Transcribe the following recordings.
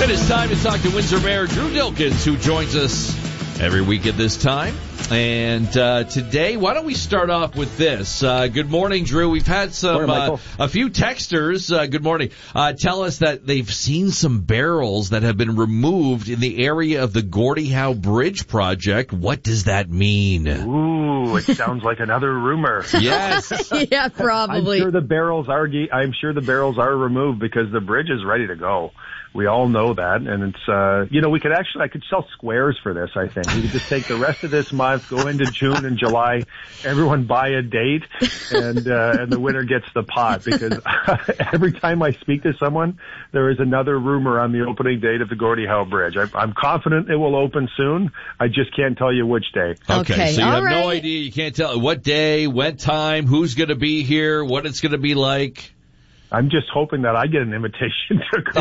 It is time to talk to Windsor Mayor Drew Dilkens, who joins us every week at this time. And today, why don't we start off with this? Good morning, Drew. We've had a few texters, good morning, tell us that they've seen some barrels that have been removed in the area of the Gordie Howe Bridge project. What does that mean? Ooh, it sounds like another rumor. Yes. Yeah, probably. I'm sure the barrels are removed because the bridge is ready to go. We all know that, and it's, I could sell squares for this, I think. We could just take the rest of this month, go into June and July, everyone buy a date, and the winner gets the pot, because every time I speak to someone, there is another rumor on the opening date of the Gordie Howe Bridge. I'm confident it will open soon. I just can't tell you which day. Okay, so you have no idea, you can't tell what day, what time, who's going to be here, what it's going to be like. I'm just hoping that I get an invitation to go.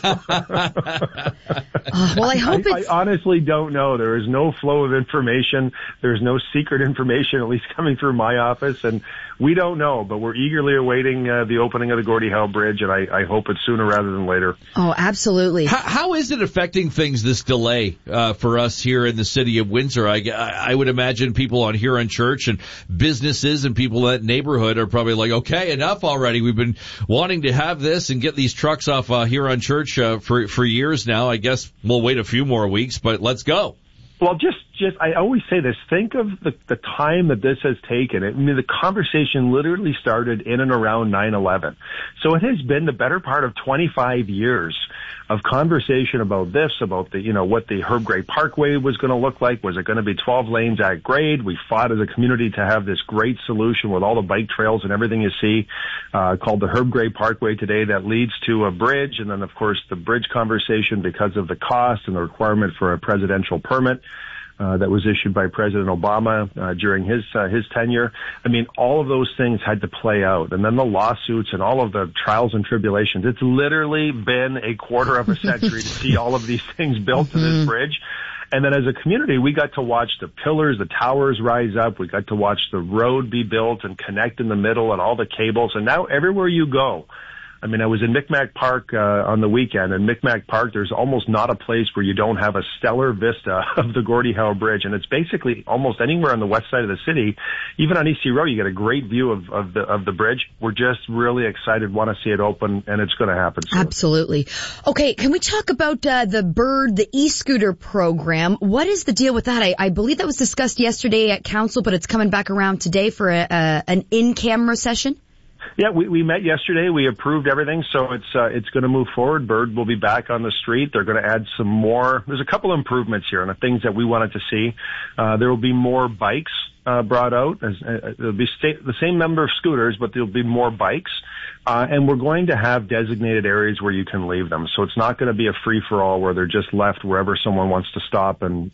Well, I hope I honestly don't know. There is no flow of information. There's no secret information, at least coming through my office, and we don't know, but we're eagerly awaiting the opening of the Gordie Howe Bridge, and I hope it's sooner rather than later. Oh, absolutely. How is it affecting things, this delay, for us here in the city of Windsor? I would imagine people on Huron Church and businesses and people in that neighborhood are probably like, okay, enough already. We've been wanting to have this and get these trucks off Huron Church for years now. I guess we'll wait a few more weeks, but let's go. Well, I always say this. Think of the time that this has taken. I mean, the conversation literally started in and around 9/11. So it has been the better part of 25 years of conversation about this, about what the Herb Gray Parkway was going to look like. Was it going to be 12 lanes at grade? We fought as a community to have this great solution with all the bike trails and everything you see, called the Herb Gray Parkway today, that leads to a bridge. And then, of course, the bridge conversation because of the cost and the requirement for a presidential permit that was issued by President Obama during his tenure. I mean, all of those things had to play out. And then the lawsuits and all of the trials and tribulations. It's literally been a quarter of a century to see all of these things built to this bridge. And then as a community, we got to watch the pillars, the towers rise up. We got to watch the road be built and connect in the middle and all the cables. And now everywhere you go, I mean, I was in Micmac Park on the weekend, and Micmac Park, there's almost not a place where you don't have a stellar vista of the Gordie Howe Bridge, and it's basically almost anywhere on the west side of the city. Even on EC Road, you get a great view of the bridge. We're just really excited, want to see it open, and it's going to happen soon. Absolutely. Okay, can we talk about the e-scooter program? What is the deal with that? I believe that was discussed yesterday at council, but it's coming back around today for an in-camera session. Yeah, we met yesterday. We approved everything, so it's going to move forward. Bird will be back on the street. They're going to add some more. There's a couple improvements here and the things that we wanted to see. There will be more bikes brought out. There'll be the same number of scooters, but there'll be more bikes. And we're going to have designated areas where you can leave them. So it's not going to be a free-for-all where they're just left wherever someone wants to stop and,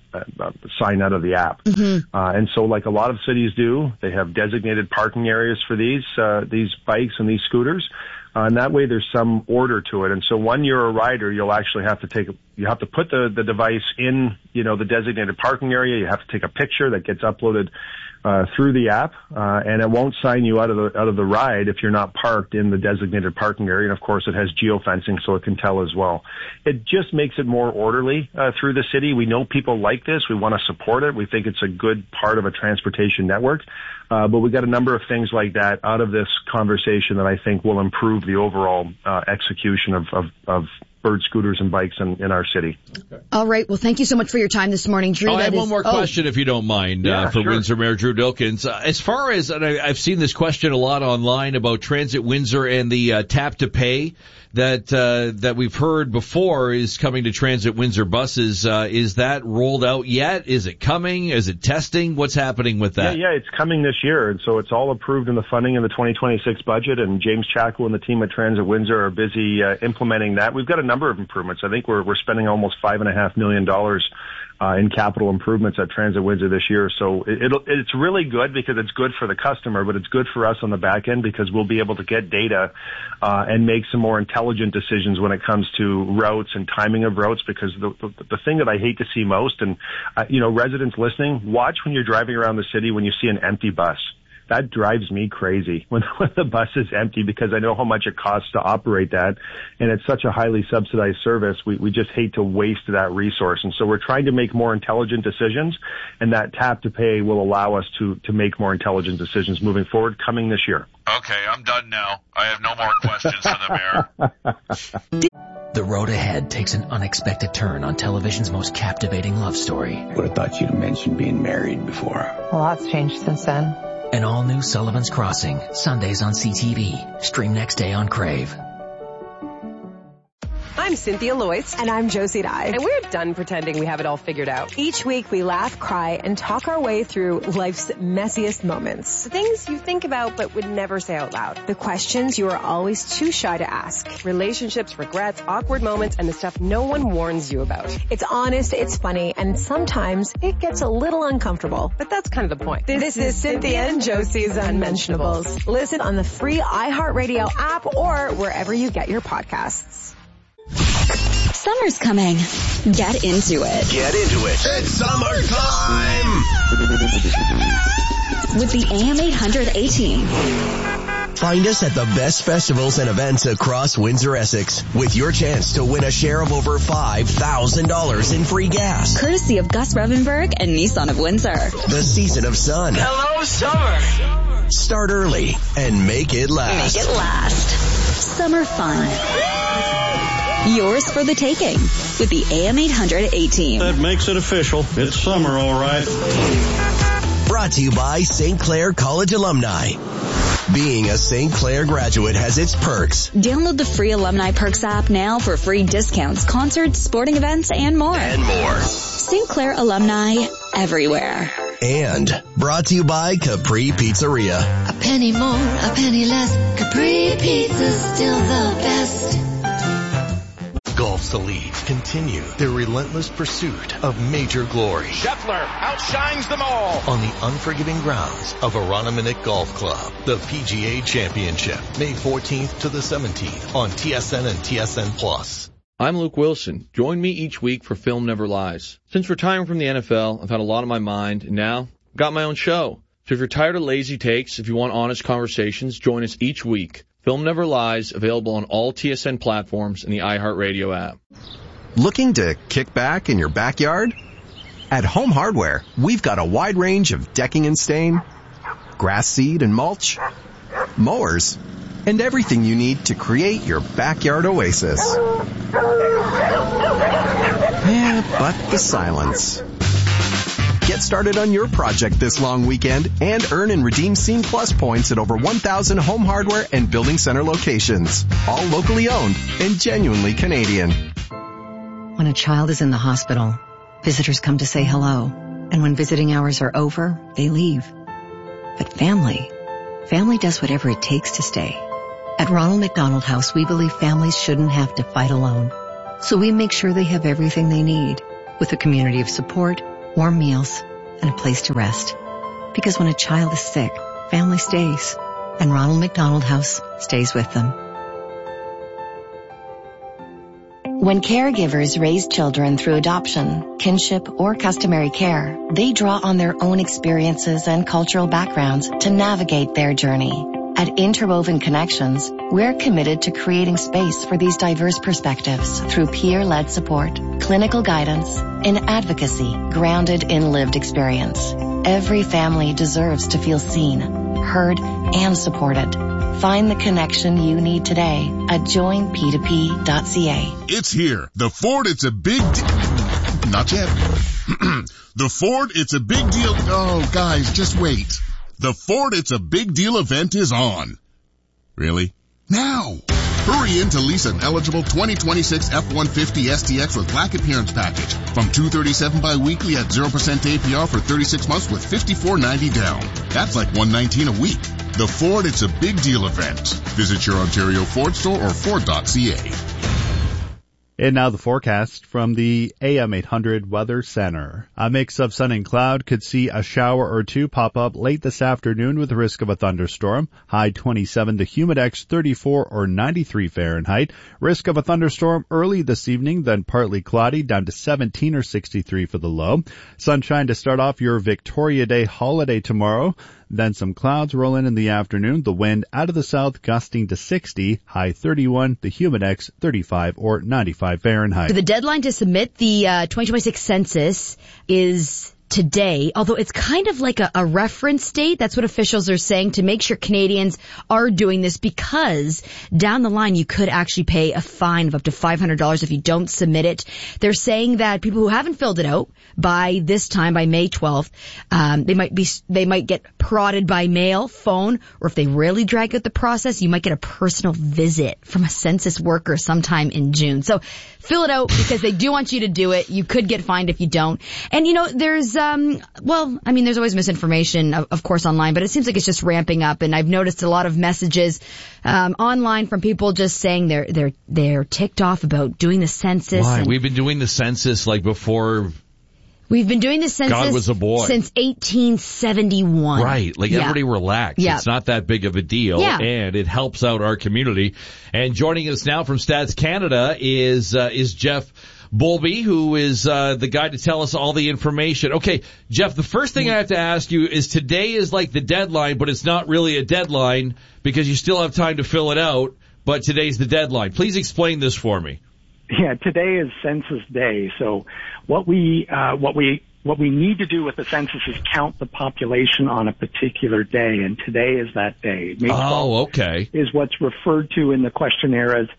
sign out of the app. Mm-hmm. And so like a lot of cities do, they have designated parking areas for these bikes and these scooters. And that way there's some order to it. And so when you're a rider, you'll actually have to put the device in, the designated parking area. You have to take a picture that gets uploaded through the app, and it won't sign you out of the ride if you're not parked in the designated parking area. And of course, it has geofencing, so it can tell as well. It just makes it more orderly through the city. We know people like this. We want to support it. We think it's a good part of a transportation network. But we got a number of things like that out of this conversation that I think will improve the overall execution of Bird scooters and bikes in our city. Okay. All right. Well, thank you so much for your time this morning, Drew. I have one more question, if you don't mind, for sure. Windsor Mayor Drew Dilkens. As far as, and I've seen this question a lot online about Transit Windsor and the tap to pay that we've heard before is coming to Transit Windsor buses. Is that rolled out yet? Is it coming? Is it testing? What's happening with that? Yeah, it's coming this year, and so it's all approved in the funding in the 2026 budget. And James Chacko and the team at Transit Windsor are busy implementing that. We've got a number of improvements. I think we're spending almost $5.5 million in capital improvements at Transit Windsor this year. So it's really good because it's good for the customer, but it's good for us on the back end because we'll be able to get data and make some more intelligent decisions when it comes to routes and timing of routes. Because the thing that I hate to see most, and residents listening, watch when you're driving around the city when you see an empty bus. that drives me crazy when the bus is empty, because I know how much it costs to operate that. And it's such a highly subsidized service. We just hate to waste that resource. And so we're trying to make more intelligent decisions, and that tap to pay will allow us to make more intelligent decisions moving forward coming this year. Okay, I'm done now. I have no more questions for the mayor. The road ahead takes an unexpected turn on television's most captivating love story. Would have thought you'd mentioned being married before. A lot's changed since then. An all-new Sullivan's Crossing, Sundays on CTV. Stream next day on Crave. I'm Cynthia Loyce. And I'm Josie Dye. And we're done pretending we have it all figured out. Each week we laugh, cry, and talk our way through life's messiest moments. The things you think about but would never say out loud. The questions you are always too shy to ask. Relationships, regrets, awkward moments, and the stuff no one warns you about. It's honest, it's funny, and sometimes it gets a little uncomfortable. But that's kind of the point. This is Cynthia and Josie's Unmentionables. Listen on the free iHeartRadio app or wherever you get your podcasts. Summer's coming. Get into it. Get into it. It's summertime! With the AM 800 A-Team. Find us at the best festivals and events across Windsor, Essex, with your chance to win a share of over $5,000 in free gas. Courtesy of Gus Revenberg and Nissan of Windsor. The season of sun. Hello, summer. Start early and make it last. Make it last. Summer fun. Yours for the taking with the AM 800 A-Team. That makes it official. It's summer, all right. Brought to you by St. Clair College alumni. Being a St. Clair graduate has its perks. Download the free Alumni Perks app now for free discounts, concerts, sporting events, and more. St. Clair alumni everywhere. And brought to you by Capri Pizzeria. A penny more, a penny less. Capri Pizza's still the best. Golf's elite continue their relentless pursuit of major glory. Scheffler outshines them all on the unforgiving grounds of Aroniminick Golf Club. The PGA Championship, May 14th to the 17th on TSN and TSN Plus. I'm Luke Wilson. Join me each week for Film Never Lies. Since retiring from the NFL, I've had a lot on my mind, and now I've got my own show. So if you're tired of lazy takes, if you want honest conversations, join us each week. Film Never Lies, available on all TSN platforms and the iHeartRadio app. Looking to kick back in your backyard? At Home Hardware, we've got a wide range of decking and stain, grass seed and mulch, mowers, and everything you need to create your backyard oasis. Yeah, but the silence. Get started on your project this long weekend and earn and redeem Scene Plus points at over 1,000 Home Hardware and Building Center locations. All locally owned and genuinely Canadian. When a child is in the hospital, visitors come to say hello. And when visiting hours are over, they leave. But family does whatever it takes to stay. At Ronald McDonald House, we believe families shouldn't have to fight alone. So we make sure they have everything they need, with a community of support, warm meals, and a place to rest. Because when a child is sick, family stays, and Ronald McDonald House stays with them. When caregivers raise children through adoption, kinship, or customary care, they draw on their own experiences and cultural backgrounds to navigate their journey. At Interwoven Connections, we're committed to creating space for these diverse perspectives through peer-led support, clinical guidance, and advocacy grounded in lived experience. Every family deserves to feel seen, heard, and supported. Find the connection you need today at joinp2p.ca. It's here. The Ford It's a Big Not yet. The Ford It's a Big Deal. Oh, guys, just wait. The Ford It's a Big Deal event is on. Really? Now! Hurry in to lease an eligible 2026 F-150 STX with Black Appearance Package from $237 bi-weekly at 0% APR for 36 months with $54.90 down. That's like $119 a week. The Ford It's a Big Deal event. Visit your Ontario Ford store or Ford.ca. And now the forecast from the AM 800 Weather Center. A mix of sun and cloud, could see a shower or two pop up late this afternoon with the risk of a thunderstorm. High 27 to Humidex 34 or 93 Fahrenheit. Risk of a thunderstorm early this evening, then partly cloudy down to 17 or 63 for the low. Sunshine to start off your Victoria Day holiday tomorrow. Then some clouds roll in the afternoon. The wind out of the south gusting to 60, high 31, the humidex 35 or 95 Fahrenheit. So the deadline to submit the 2026 census is today, although it's kind of like a reference date. That's what officials are saying, to make sure Canadians are doing this, because down the line you could actually pay a fine of up to $500 if you don't submit it. They're saying that people who haven't filled it out by this time, by May 12th, they might get prodded by mail, phone, or if they really drag out the process, you might get a personal visit from a census worker sometime in June. So fill it out, because they do want you to do it. You could get fined if you don't. And there's there's always misinformation, of course, online, but it seems like it's just ramping up. And I've noticed a lot of messages online from people just saying they're ticked off about doing the census. Why? We've been doing the census like before. We've been doing the census God was a boy. Since 1871. Right. Everybody relax. Yeah. It's not that big of a deal. Yeah. And it helps out our community. And joining us now from Stats Canada is Jeff Bolby, who is the guy to tell us all the information. Okay, Jeff, the first thing I have to ask you is, today is like the deadline, but it's not really a deadline because you still have time to fill it out, but today's the deadline. Please explain this for me. Yeah, today is Census Day. So what we need to do with the census is count the population on a particular day, and today is that day. May 12th is what's referred to in the questionnaire as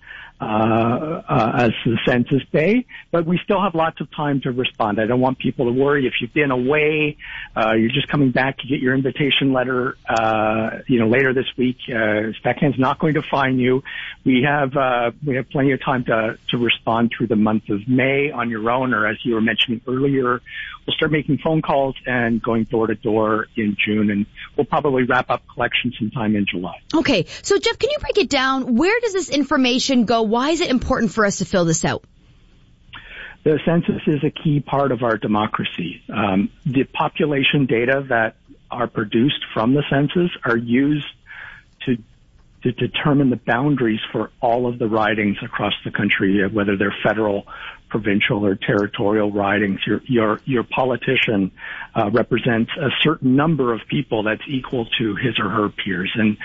the Census Day, but we still have lots of time to respond. I don't want people to worry if you've been away, you're just coming back to get your invitation letter, later this week. Stackhand's not going to fine you. We have plenty of time to respond through the month of May on your own, or as you were mentioning earlier, we'll start making phone calls and going door to door in June, and we'll probably wrap up collection sometime in July. Okay. So Jeff, can you break it down? Where does this information go? Why is it important for us to fill this out? The census is a key part of our democracy. The population data that are produced from the census are used to determine the boundaries for all of the ridings across the country, whether they're federal, provincial, or territorial ridings. Your politician represents a certain number of people that's equal to his or her peers, and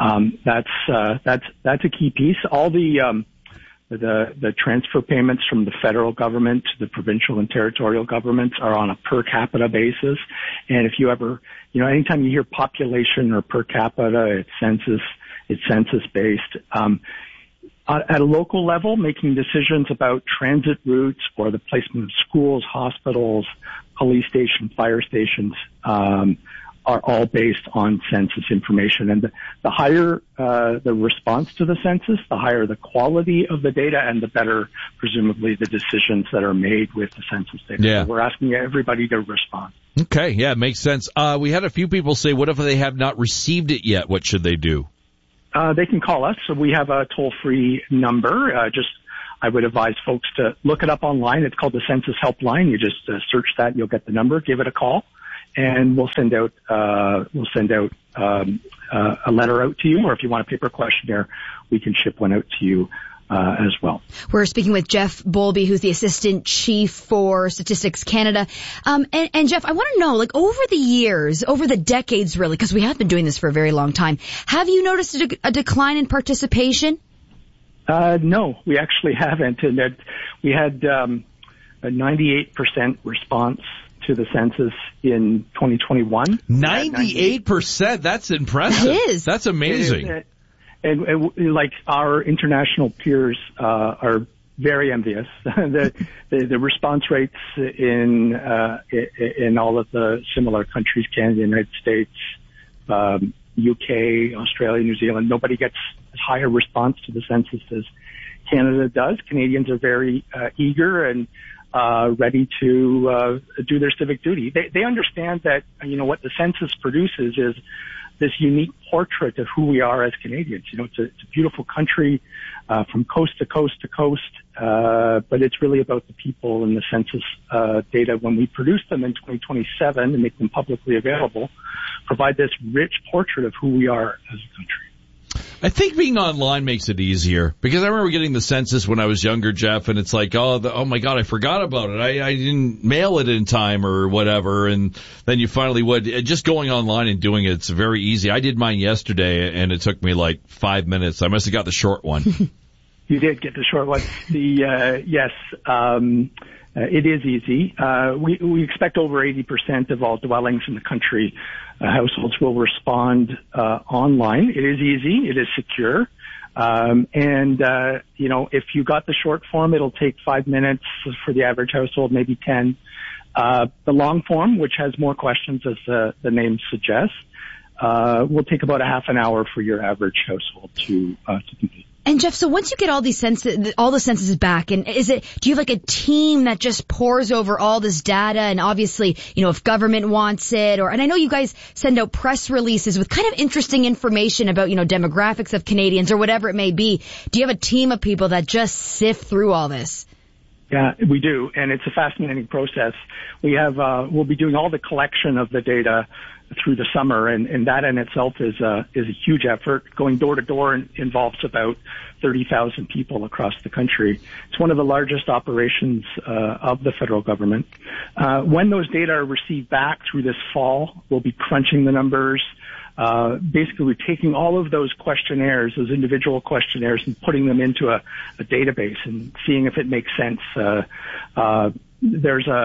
that's a key piece. All the transfer payments from the federal government to the provincial and territorial governments are on a per capita basis. And if you ever, anytime you hear population or per capita, it's census based. At a local level, making decisions about transit routes or the placement of schools, hospitals, police stations, fire stations, are all based on census information. And the higher the response to the census, the higher the quality of the data, and the better, presumably, the decisions that are made with the census data. Yeah. So we're asking everybody to respond. Okay, yeah, it makes sense. We had a few people say, what if they have not received it yet? What should they do? They can call us. So we have a toll-free number. I would advise folks to look it up online. It's called the Census Helpline. You just search that, you'll get the number. Give it a call, and we'll send out a letter out to you. Or if you want a paper questionnaire, we can ship one out to you as well. We're speaking with Jeff Bolby, who's the Assistant Chief for Statistics Canada. And Jeff, I want to know, over the years, over the decades really, because we have been doing this for a very long time, have you noticed a decline in participation? No, we actually haven't. And we had a 98% response to the census in 2021. 98%? That's impressive. It is. That's amazing. And like our international peers are very envious. The response rates in all of the similar countries, Canada, United States, UK, Australia, New Zealand, nobody gets as high a response to the census as Canada does. Canadians are very eager and ready to do their civic duty. They understand that what the census produces is this unique portrait of who we are as Canadians. It's a beautiful country from coast to coast to coast, but it's really about the people and the census data. When we produce them in 2027 and make them publicly available, provide this rich portrait of who we are as a country. I think being online makes it easier because I remember getting the census when I was younger, Jeff, and it's like, oh my God, I forgot about it. I didn't mail it in time or whatever, and then you finally would. Just going online and doing it's very easy. I did mine yesterday, and it took me like 5 minutes. I must have got the short one. You did get the short one. Yes. It is easy. We expect over 80% of all dwellings in the country, households will respond online. It is easy. It is secure. If you got the short form, it'll take 5 minutes for the average household, maybe 10. The long form, which has more questions as the name suggests, will take about a half an hour for your average household to complete. And Jeff, so once you get all the censuses back, and do you have like a team that just pores over all this data? And obviously, if government wants it, and I know you guys send out press releases with kind of interesting information about, demographics of Canadians or whatever it may be. Do you have a team of people that just sift through all this? Yeah, we do. And it's a fascinating process. We'll be doing all the collection of the data through the summer, and that in itself is a huge effort. Going door to door involves about 30,000 people across the country. It's one of the largest operations of the federal government. When those data are received back through this fall, we'll be crunching the numbers. Basically, we're taking all of those questionnaires, those individual questionnaires, and putting them into a database and seeing if it makes sense. There's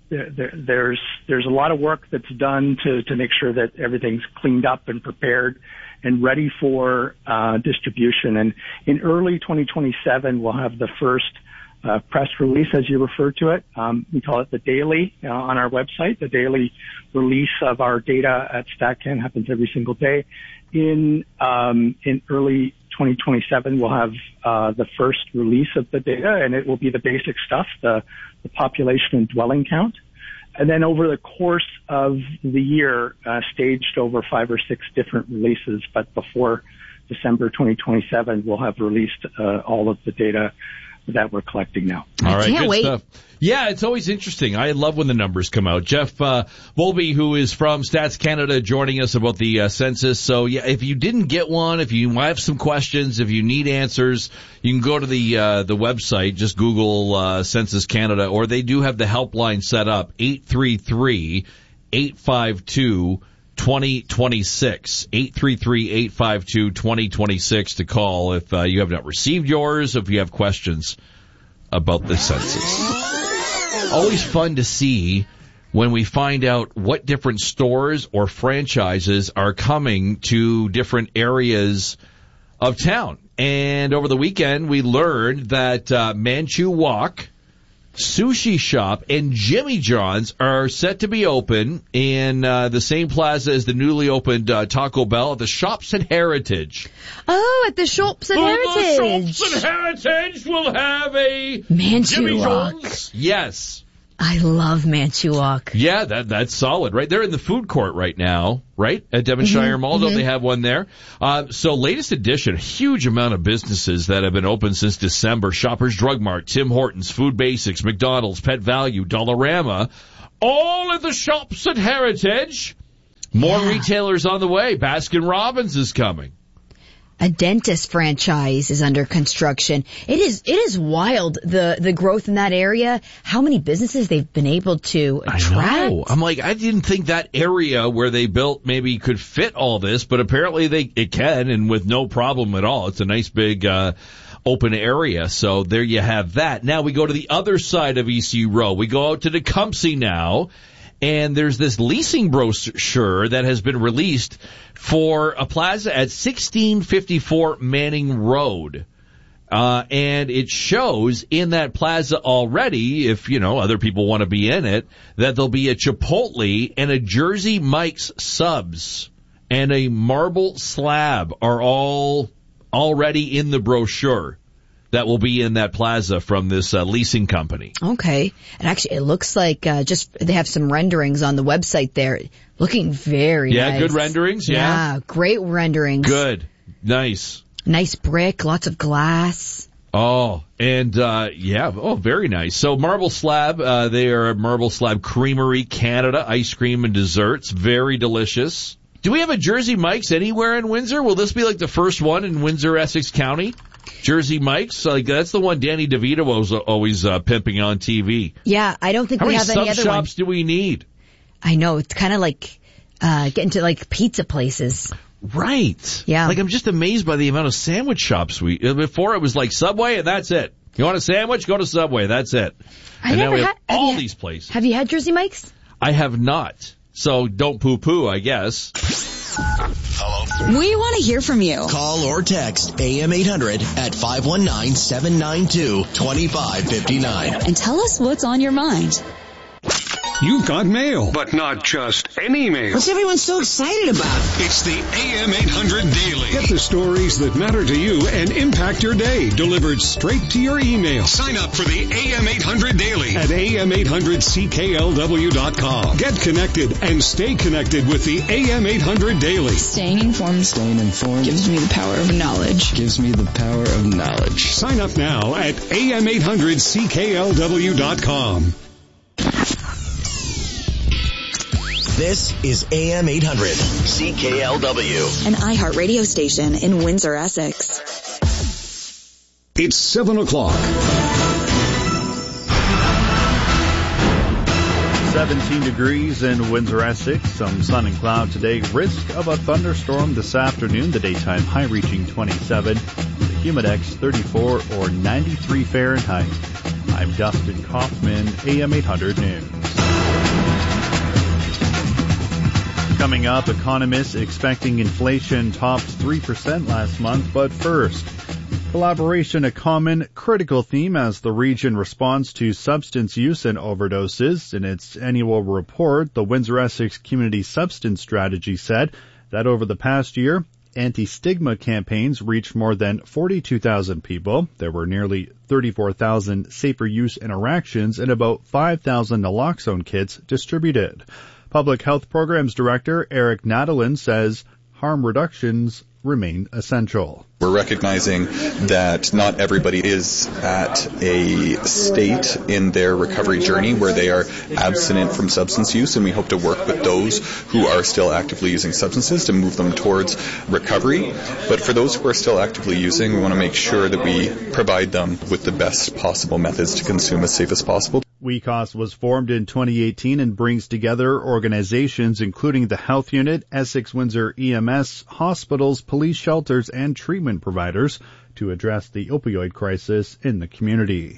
a lot of work that's done to make sure that everything's cleaned up and prepared and ready for distribution. And in early 2027, we'll have the first press release, as you refer to it. We call it the daily on our website. The daily release of our data at StatCan happens every single day. In early 2027, we'll have the first release of the data, and it will be the basic stuff, the population and dwelling count. And then over the course of the year, staged over 5 or 6 different releases, but before December 2027, we'll have released all of the data that we're collecting now. All right, can't wait. Stuff. Yeah, it's always interesting. I love when the numbers come out. Jeff Volpe, who is from Stats Canada, joining us about the census. So, yeah, if you didn't get one, if you have some questions, if you need answers, you can go to the website. Just Google Census Canada, or they do have the helpline set up, 833-852-2026, 833-852-2026 to call if you have not received yours, if you have questions about the census. Always fun to see when we find out what different stores or franchises are coming to different areas of town. And over the weekend, we learned that Manchu Wok, Sushi Shop, and Jimmy John's are set to be open in the same plaza as the newly opened Taco Bell at the Shops at Heritage. Oh, at the Shops at Heritage. The Shops at Heritage will have a Manchu Jimmy Wok. John's. Yes. I love Manchu Wok. Yeah, that's solid, right? They're in the food court right now, right? At Devonshire Mall, don't they have one there? So latest edition, huge amount of businesses that have been open since December. Shoppers Drug Mart, Tim Hortons, Food Basics, McDonald's, Pet Value, Dollarama, all at the Shops at Heritage. More retailers on the way. Baskin-Robbins is coming. A dentist franchise is under construction. It is wild, the growth in that area, how many businesses they've been able to attract. I know. I'm like, I didn't think that area where they built maybe could fit all this, but apparently it can, and with no problem at all. It's a nice big open area, so there you have that. Now we go to the other side of EC Row. We go out to Tecumseh now, and there's this leasing brochure that has been released for a plaza at 1654 Manning Road. And it shows in that plaza already, if, other people want to be in it, that there'll be a Chipotle and a Jersey Mike's Subs and a Marble Slab are all already in the brochure that will be in that plaza from this leasing company. Okay. And actually, it looks like they have some renderings on the website there. Looking very nice. Yeah, good renderings, yeah. Great renderings. Good. Nice. Nice brick, lots of glass. Oh, and very nice. So Marble Slab, they are Marble Slab Creamery Canada, ice cream and desserts. Very delicious. Do we have a Jersey Mike's anywhere in Windsor? Will this be like the first one in Windsor, Essex County? Jersey Mike's? Like, that's the one Danny DeVito was always pimping on TV. Yeah, I don't think we have any other one. How many sub shops do we need? I know, it's kind of like getting to like pizza places. Right. Yeah. Like, I'm just amazed by the amount of sandwich shops before it was like Subway and that's it. You want a sandwich? Go to Subway. That's it. And now we have all these places. Have you had Jersey Mike's? I have not. So don't poo-poo, I guess. Hello. We want to hear from you. Call or text AM 800 at 519-792-2559. And tell us what's on your mind. You've got mail, but not just any mail. What's everyone so excited about? It's the AM 800 Daily. Get the stories that matter to you and impact your day, delivered straight to your email. Sign up for the AM 800 Daily at am800cklw.com. Get connected and stay connected with the AM 800 Daily. Staying informed gives me the power of knowledge. Sign up now at am800cklw.com. This is AM 800 CKLW, an iHeart radio station in Windsor, Essex. It's 7 o'clock. 17 degrees in Windsor, Essex. Some sun and cloud today. Risk of a thunderstorm this afternoon. The daytime high reaching 27. The Humidex 34 or 93 Fahrenheit. I'm Dustin Kaufman, AM 800 News. Coming up, economists expecting inflation topped 3% last month, but first, collaboration a common critical theme as the region responds to substance use and overdoses. In its annual report, the Windsor-Essex Community Substance Strategy said that over the past year, anti-stigma campaigns reached more than 42,000 people. There were nearly 34,000 safer use interactions and about 5,000 naloxone kits distributed. Public Health Programs Director Eric Nadalin says harm reductions remain essential. We're recognizing that not everybody is at a state in their recovery journey where they are abstinent from substance use, and we hope to work with those who are still actively using substances to move them towards recovery. But for those who are still actively using, we want to make sure that we provide them with the best possible methods to consume as safe as possible. WECOS was formed in 2018 and brings together organizations including the Health Unit, Essex Windsor EMS, hospitals, police shelters, and treatment providers to address the opioid crisis in the community.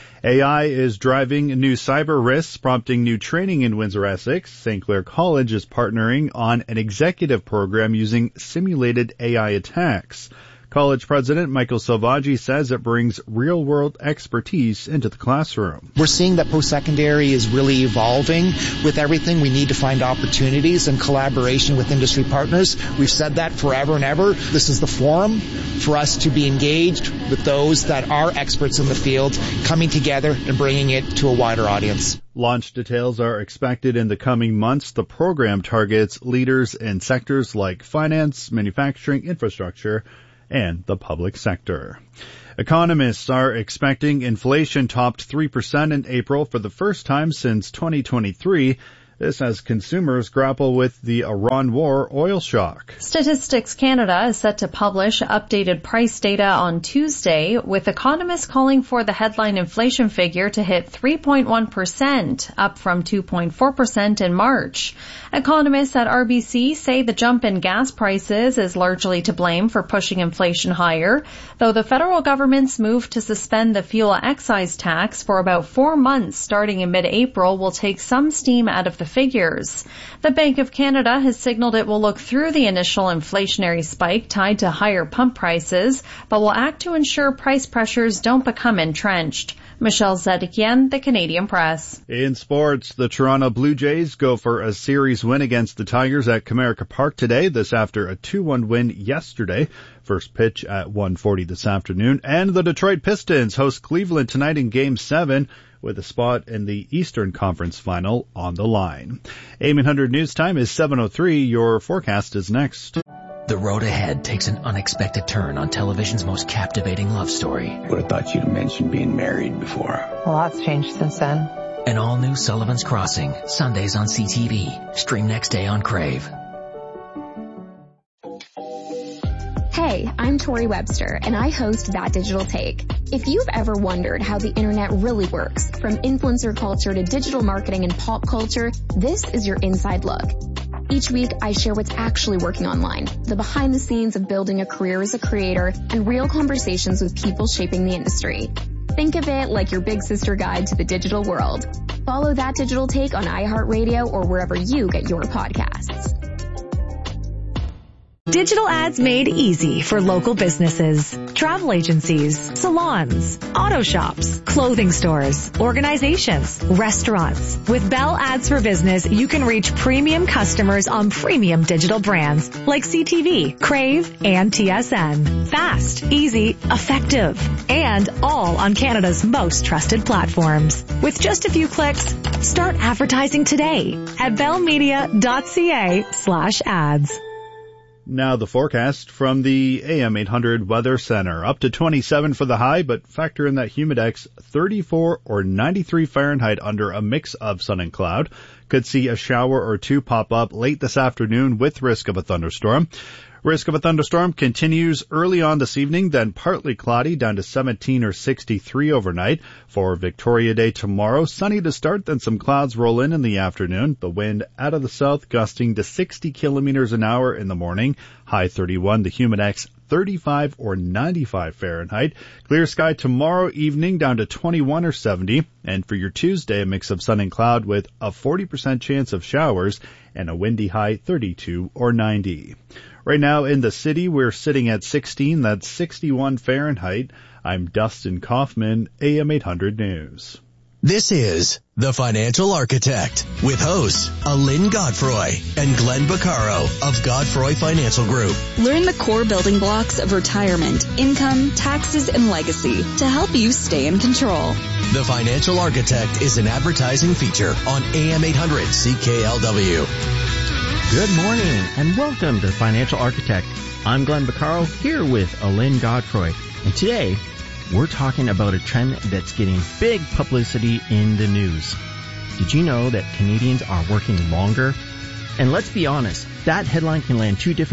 AI is driving new cyber risks, prompting new training in Windsor, Essex. St. Clair College is partnering on an executive program using simulated AI attacks. College President Michael Salvaggi says it brings real-world expertise into the classroom. We're seeing that post-secondary is really evolving with everything. We need to find opportunities and collaboration with industry partners. We've said that forever and ever. This is the forum for us to be engaged with those that are experts in the field, coming together and bringing it to a wider audience. Launch details are expected in the coming months. The program targets leaders in sectors like finance, manufacturing, infrastructure, and the public sector. Economists are expecting inflation topped 3% in April for the first time since 2023. This as consumers grapple with the Iran war oil shock. Statistics Canada is set to publish updated price data on Tuesday, with economists calling for the headline inflation figure to hit 3.1%, up from 2.4% in March. Economists at RBC say the jump in gas prices is largely to blame for pushing inflation higher, though the federal government's move to suspend the fuel excise tax for about 4 months starting in mid-April will take some steam out of the figures. The Bank of Canada has signaled it will look through the initial inflationary spike tied to higher pump prices, but will act to ensure price pressures don't become entrenched. Michelle Zedekian, The Canadian Press. In sports, the Toronto Blue Jays go for a series win against the Tigers at Comerica Park today. This after a 2-1 win yesterday. First pitch at 1:40 this afternoon. And the Detroit Pistons host Cleveland tonight in Game 7 with a spot in the Eastern Conference Final on the line. AM 800 News Time is 7:03. Your forecast is next. The road ahead takes an unexpected turn on television's most captivating love story. Would have thought you'd mentioned being married before. A lot's changed since then. An all-new Sullivan's Crossing, Sundays on CTV. Stream next day on Crave. Hi, I'm Tori Webster, and I host That Digital Take. If you've ever wondered how the internet really works, from influencer culture to digital marketing and pop culture, this is your inside look. Each week, I share what's actually working online, the behind the scenes of building a career as a creator, and real conversations with people shaping the industry. Think of it like your big sister guide to the digital world. Follow That Digital Take on iHeartRadio or wherever you get your podcasts. Digital ads made easy for local businesses, travel agencies, salons, auto shops, clothing stores, organizations, restaurants. With Bell Ads for Business, you can reach premium customers on premium digital brands like CTV, Crave, and TSN. Fast, easy, effective, and all on Canada's most trusted platforms. With just a few clicks, start advertising today at bellmedia.ca/ads. Now the forecast from the AM 800 Weather Center. Up to 27 for the high, but factor in that humidex 34 or 93 Fahrenheit under a mix of sun and cloud. Could see a shower or two pop up late this afternoon with risk of a thunderstorm. Risk of a thunderstorm continues early on this evening, then partly cloudy down to 17 or 63 overnight. For Victoria Day tomorrow, sunny to start, then some clouds roll in the afternoon. The wind out of the south gusting to 60 kilometers an hour in the morning. High 31, the humidex 35 or 95 Fahrenheit. Clear sky tomorrow evening down to 21 or 70. And for your Tuesday, a mix of sun and cloud with a 40% chance of showers and a windy high 32 or 90. Right now in the city, we're sitting at 16. That's 61 Fahrenheit. I'm Dustin Kaufman, AM 800 News. This is The Financial Architect with hosts Alin Godfroy and Glenn Baccaro of Godfroy Financial Group. Learn the core building blocks of retirement, income, taxes, and legacy to help you stay in control. The Financial Architect is an advertising feature on AM 800 CKLW. Good morning and welcome to Financial Architect. I'm Glenn Baccaro here with Alin Godfroy. And today we're talking about a trend that's getting big publicity in the news. Did you know that Canadians are working longer? And let's be honest, that headline can land two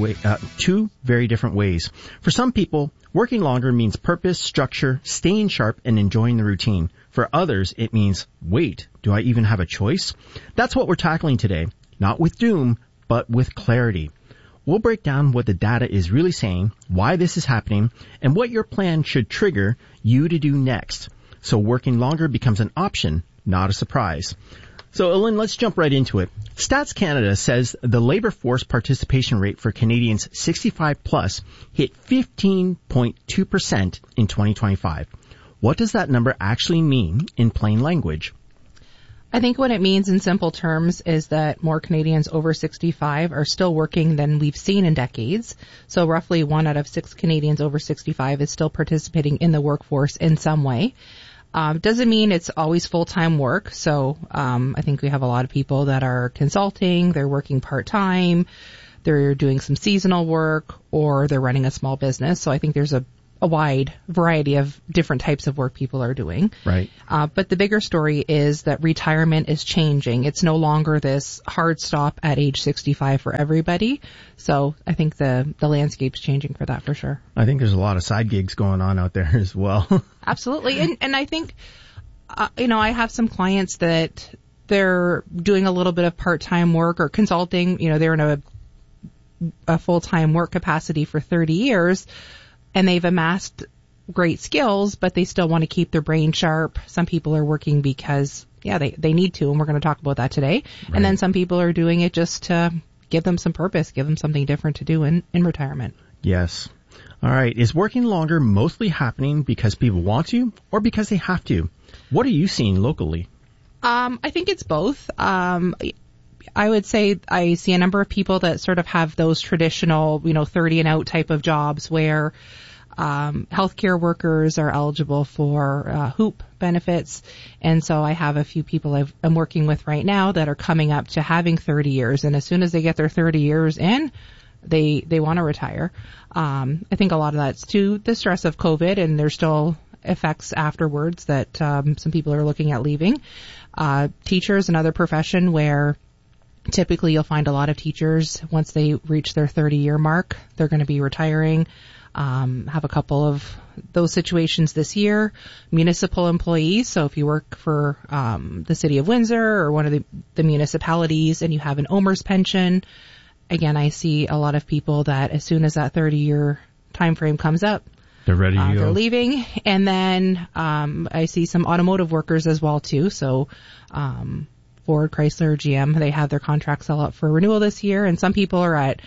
very different ways. For some people, working longer means purpose, structure, staying sharp, and enjoying the routine. For others, it means, wait, do I even have a choice? That's what we're tackling today. Not with doom, but with clarity. We'll break down what the data is really saying, why this is happening, and what your plan should trigger you to do next. So working longer becomes an option, not a surprise. So, Ellen, let's jump right into it. Stats Canada says the labor force participation rate for Canadians 65 plus hit 15.2% in 2025. What does that number actually mean in plain language? I think what it means in simple terms is that more Canadians over 65 are still working than we've seen in decades. So roughly 1 out of 6 Canadians over 65 is still participating in the workforce in some way. Doesn't mean it's always full-time work. So I think we have a lot of people that are consulting, they're working part-time, they're doing some seasonal work, or they're running a small business. So I think there's a wide variety of different types of work people are doing. Right. But the bigger story is that retirement is changing. It's no longer this hard stop at age 65 for everybody. So I think the landscape's changing for that for sure. I think there's a lot of side gigs going on out there as well. Absolutely. And I think, I have some clients that they're doing a little bit of part-time work or consulting. They're in a full-time work capacity for 30 years. And they've amassed great skills, but they still want to keep their brain sharp. Some people are working because, they need to, and we're going to talk about that today. Right. And then some people are doing it just to give them some purpose, give them something different to do in retirement. Yes. All right. Is working longer mostly happening because people want to or because they have to? What are you seeing locally? I think it's both. I would say I see a number of people that sort of have those traditional, 30 and out type of jobs where healthcare workers are eligible for HOOP benefits. And so I have a few people I'm working with right now that are coming up to having 30 years. And as soon as they get their 30 years in, they want to retire. I think a lot of that's to the stress of COVID, and there's still effects afterwards that some people are looking at leaving. Teachers, another profession where Typically, you'll find a lot of teachers, once they reach their 30-year mark, they're going to be retiring. Have a couple of those situations this year. Municipal employees, so if you work for the City of Windsor or one of the municipalities and you have an OMERS pension, again, I see a lot of people that as soon as that 30-year time frame comes up, they're ready to go. They're leaving. And then I see some automotive workers as well, too. So Ford, Chrysler, GM, they have their contracts all up for renewal this year. And some people are at,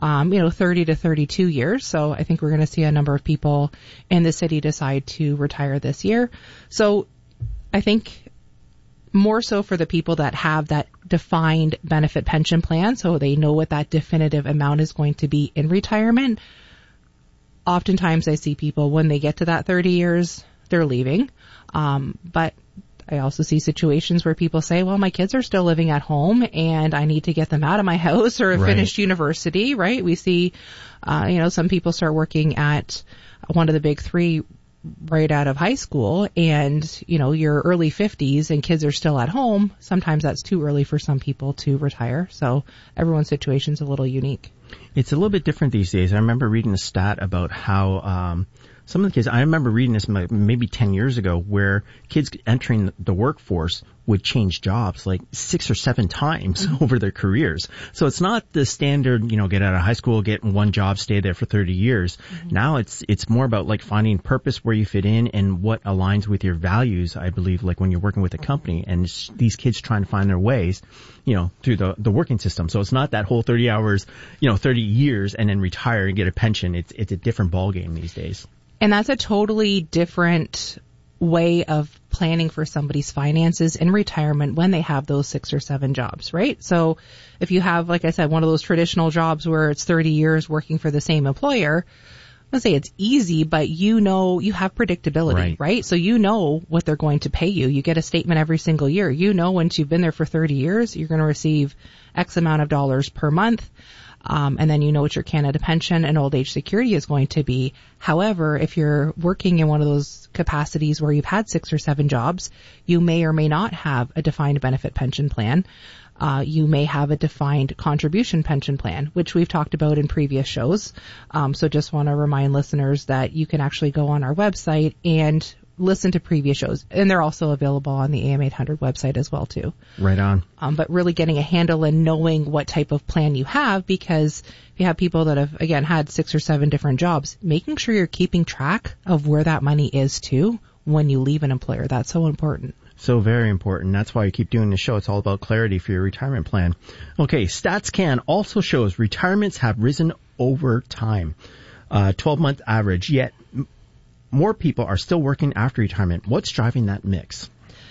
30 to 32 years. So I think we're going to see a number of people in the city decide to retire this year. So I think more so for the people that have that defined benefit pension plan, so they know what that definitive amount is going to be in retirement. Oftentimes I see people when they get to that 30 years, they're leaving. But I also see situations where people say, well, my kids are still living at home and I need to get them out of my house or have finished university, right? We see, some people start working at one of the big three right out of high school and, your early 50s and kids are still at home. Sometimes that's too early for some people to retire. So everyone's situation's a little unique. It's a little bit different these days. I remember reading a stat about how, some of the kids, I remember reading this maybe 10 years ago, where kids entering the workforce would change jobs like 6 or 7 times over their careers. So it's not the standard, get out of high school, get one job, stay there for 30 years. Mm-hmm. Now it's more about like finding purpose where you fit in and what aligns with your values, I believe, like when you're working with a company and these kids trying to find their ways, through the working system. So it's not that whole 30 hours, 30 years and then retire and get a pension. It's a different ballgame these days. And that's a totally different way of planning for somebody's finances in retirement when they have those 6 or 7 jobs, right? So if you have, like I said, one of those traditional jobs where it's 30 years working for the same employer, I'm going to say it's easy, but you have predictability, right? So you know what they're going to pay you. You get a statement every single year. Once you've been there for 30 years, you're going to receive X amount of dollars per month. And then what your Canada pension and old age security is going to be. However, if you're working in one of those capacities where you've had 6 or 7 jobs, you may or may not have a defined benefit pension plan. You may have a defined contribution pension plan, which we've talked about in previous shows. So just want to remind listeners that you can actually go on our website and listen to previous shows, and they're also available on the AM 800 website as well too. Right on. But really getting a handle and knowing what type of plan you have, because if you have people that have, again, had 6 or 7 different jobs, making sure you're keeping track of where that money is too when you leave an employer. That's so important. So very important. That's why you keep doing the show. It's all about clarity for your retirement plan. Okay, StatsCan also shows retirements have risen over time. 12-month average, yet more people are still working after retirement. What's driving that mix?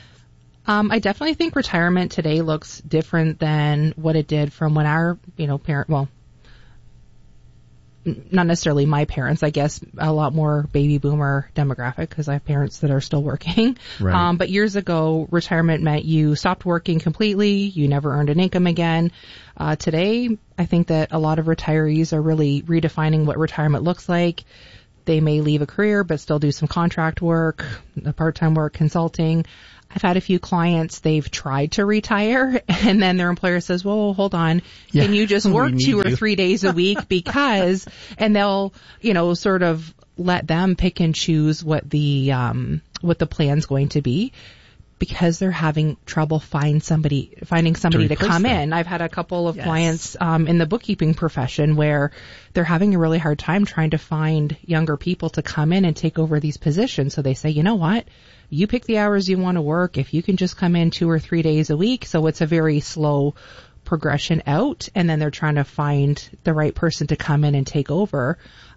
I definitely think retirement today looks different than what it did from when our, not necessarily my parents, I guess a lot more baby boomer demographic because I have parents that are still working. Right. But years ago, retirement meant you stopped working completely. You never earned an income again. Today, I think that a lot of retirees are really redefining what retirement looks like. They may leave a career but still do some contract work, part-time work, consulting. I've had a few clients, they've tried to retire and then their employer says, well, hold on, can you just work 2 or 3 days a week because, and they'll, sort of let them pick and choose what the plan's going to be because they're having trouble finding somebody to come in. I've had a couple of clients in the bookkeeping profession where they're having a really hard time trying to find younger people to come in and take over these positions. So they say, you know what? You pick the hours you want to work. If you can just come in 2 or 3 days a week. So it's a very slow progression out, and then they're trying to find the right person to come in and take over.